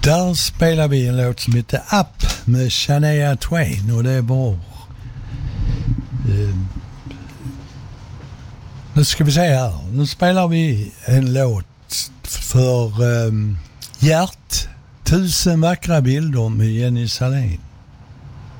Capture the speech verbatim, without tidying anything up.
Där spelar vi en låt som heter Up med Shania Twain, och det är bra. Uh, nu ska vi se här. Nu spelar vi en låt för um, Hjärt, tusen vackra bilder med Jenny Salén.